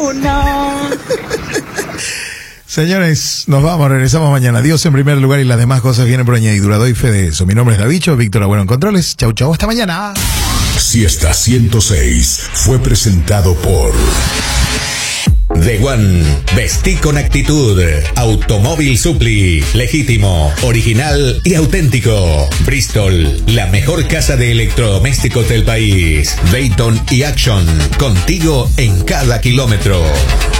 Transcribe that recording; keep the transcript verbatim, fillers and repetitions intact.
luna. Señores, nos vamos, regresamos mañana. Dios en primer lugar y las demás cosas vienen por añadidura. Doy fe de eso. Mi nombre es Davicho, Víctor Abuelo en Controles. Chau, chau, hasta mañana. Siesta ciento seis fue presentado por The One. Vestí con actitud. Automóvil Supli. Legítimo, original y auténtico. Bristol, la mejor casa de electrodomésticos del país. Dayton y Action. Contigo en cada kilómetro.